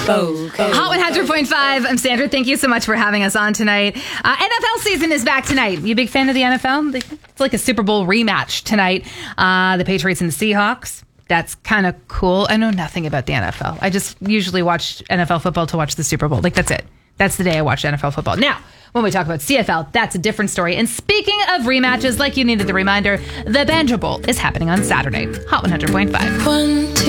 Hot 100.5. I'm Sandra. Thank you so much for having us on tonight. NFL season is back tonight. You a big fan of the NFL? It's like a Super Bowl rematch tonight. The Patriots and the Seahawks. That's kind of cool. I know nothing about the NFL. I just usually watch NFL football to watch the Super Bowl. Like, that's it. That's the day I watch NFL football. Now, when we talk about CFL, that's a different story. And speaking of rematches, like you needed the reminder, the Banjo Bowl is happening on Saturday. Hot 100.5. 1, 2